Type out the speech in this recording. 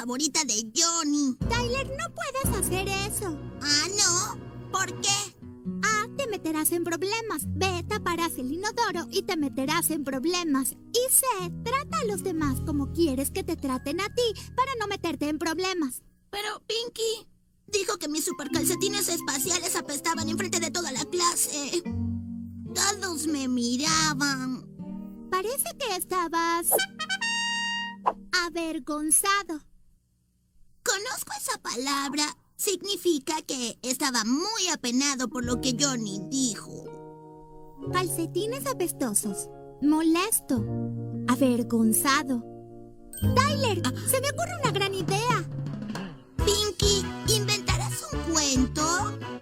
favorita de Johnny. Tyler, no puedes hacer eso. Ah, ¿no? ¿Por qué? A, te meterás en problemas. B, taparás el inodoro y te meterás en problemas. Y C, trata a los demás como quieres que te traten a ti para no meterte en problemas. Pero Pinky dijo que mis supercalcetines espaciales apestaban enfrente de toda la clase. Todos me miraban. Parece que estabas avergonzado. Conozco esa palabra. Significa que estaba muy apenado por lo que Johnny dijo. Calcetines apestosos. Molesto. Avergonzado. Tyler, se me ocurre una gran idea. Pinky, ¿inventarás un cuento?